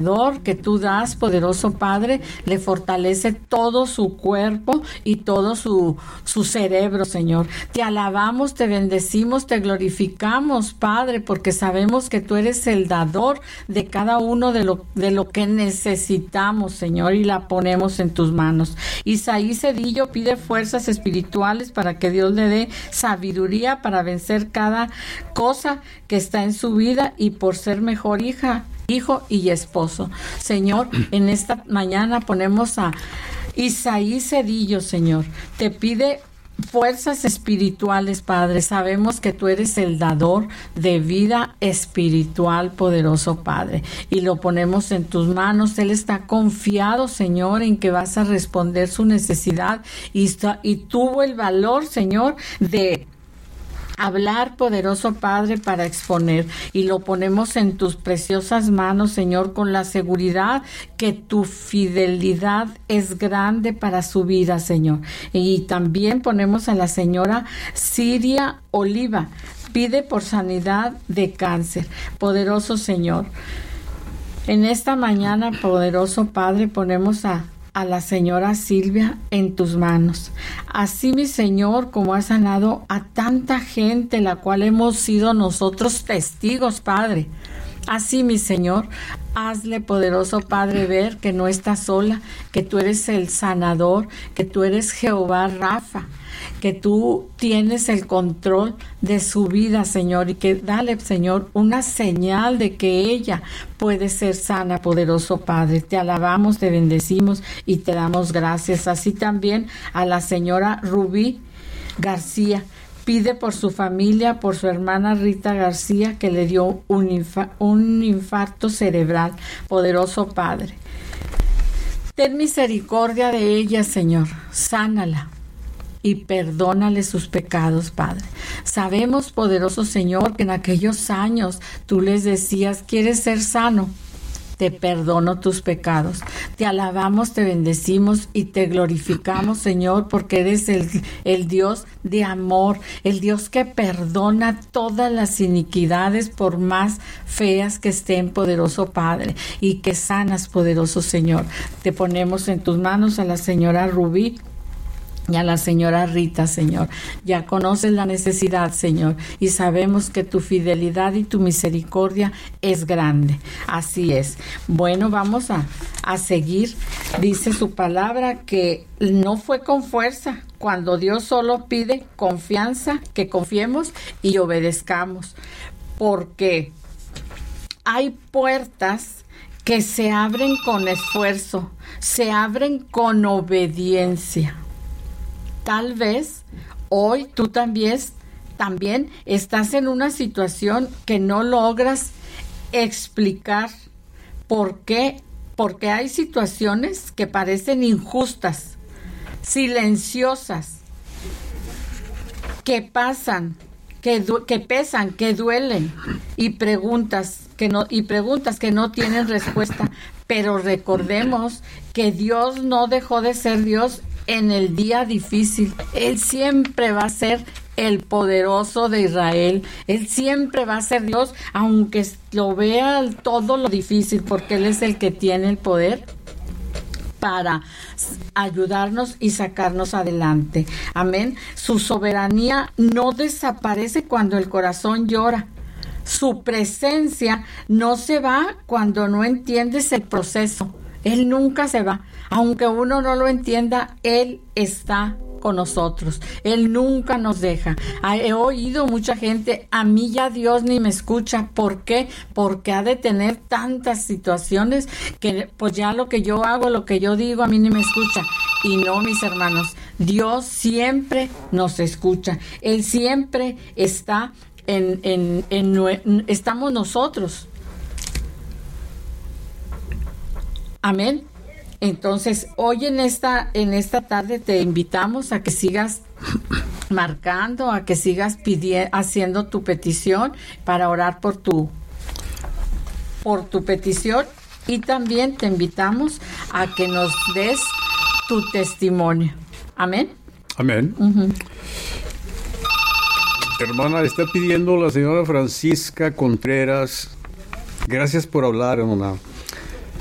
que tú das, poderoso Padre, le fortalece todo su cuerpo y todo su cerebro, Señor. Te alabamos, te bendecimos, te glorificamos, Padre, porque sabemos que tú eres el dador de cada uno de lo que necesitamos, Señor, y la ponemos en tus manos. Isaí Cedillo pide fuerzas espirituales para que Dios le dé sabiduría para vencer cada cosa que está en su vida y por ser mejor hijo y esposo. Señor, en esta mañana ponemos a Isaí Cedillo, Señor. Te pide fuerzas espirituales, Padre. Sabemos que tú eres el dador de vida espiritual, poderoso Padre. Y lo ponemos en tus manos. Él está confiado, Señor, en que vas a responder su necesidad. Y tuvo el valor, Señor, de hablar, poderoso Padre, para exponer, y lo ponemos en tus preciosas manos, Señor, con la seguridad que tu fidelidad es grande para su vida, Señor. Y también ponemos a la señora Siria Oliva, pide por sanidad de cáncer, poderoso Señor. En esta mañana, poderoso Padre, ponemos a la señora Silvia en tus manos. Así, mi Señor, como has sanado a tanta gente, la cual hemos sido nosotros testigos, Padre. Así, mi Señor, hazle, poderoso Padre, ver que no está sola, que tú eres el sanador, que tú eres Jehová Rafa, que tú tienes el control de su vida, Señor, y que dale, Señor, una señal de que ella puede ser sana, poderoso Padre. Te alabamos, te bendecimos y te damos gracias. Así también a la señora Rubí García. Pide por su familia, por su hermana Rita García, que le dio un infarto cerebral. Poderoso Padre, ten misericordia de ella, Señor. Sánala y perdónale sus pecados, Padre. Sabemos, poderoso Señor, que en aquellos años tú les decías, ¿quieres ser sano? Te perdono tus pecados. Te alabamos, te bendecimos y te glorificamos, Señor, porque eres el Dios de amor, el Dios que perdona todas las iniquidades, por más feas que estén, poderoso Padre, y que sanas, poderoso Señor. Te ponemos en tus manos a la señora Rubí y a la señora Rita, Señor. Ya conoces la necesidad, Señor, y sabemos que tu fidelidad y tu misericordia es grande. Así es. Bueno, vamos a seguir. Dice su palabra que no fue con fuerza, cuando Dios solo pide confianza, que confiemos y obedezcamos, porque hay puertas que se abren con esfuerzo, se abren con obediencia. Tal vez hoy tú también estás en una situación que no logras explicar por qué, porque hay situaciones que parecen injustas, silenciosas, que pasan, que pesan, que duelen, y preguntas que no tienen respuesta. Pero recordemos que Dios no dejó de ser Dios en el día difícil. Él siempre va a ser el poderoso de Israel. Él siempre va a ser Dios, aunque lo vea todo lo difícil, porque Él es el que tiene el poder para ayudarnos y sacarnos adelante. Amén. Su soberanía no desaparece cuando el corazón llora. Su presencia no se va cuando no entiendes el proceso. Él nunca se va. Aunque uno no lo entienda, Él está con nosotros. Él nunca nos deja. He oído mucha gente, a mí ya Dios ni me escucha. ¿Por qué? Porque ha de tener tantas situaciones que pues ya lo que yo hago, lo que yo digo, a mí ni me escucha. Y no, mis hermanos, Dios siempre nos escucha. Él siempre está estamos nosotros. Amén. Entonces, hoy en esta tarde te invitamos a que sigas marcando, a que sigas haciendo tu petición para orar por tu petición, y también te invitamos a que nos des tu testimonio. Amén. Amén. Uh-huh. Hermana, está pidiendo la señora Francisca Contreras. Gracias por hablar, hermana.